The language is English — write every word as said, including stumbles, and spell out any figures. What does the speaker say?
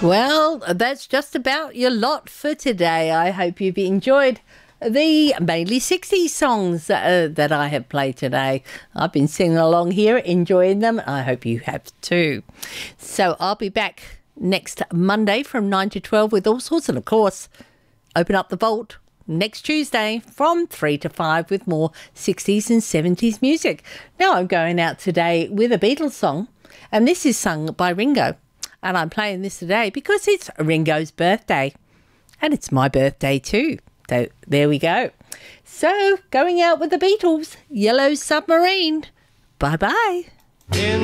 Well, that's just about your lot for today. I hope you've enjoyed the mainly sixties songs uh, that I have played today. I've been singing along here, enjoying them. I hope you have too. So I'll be back next Monday from nine to twelve with all sorts, and of course, open up the vault next Tuesday from three to five with more sixties and seventies music. Now I'm going out today with a Beatles song, and this is sung by Ringo. And I'm playing this today because it's Ringo's birthday. And it's my birthday too. So there we go. So going out with the Beatles, Yellow Submarine. Bye-bye.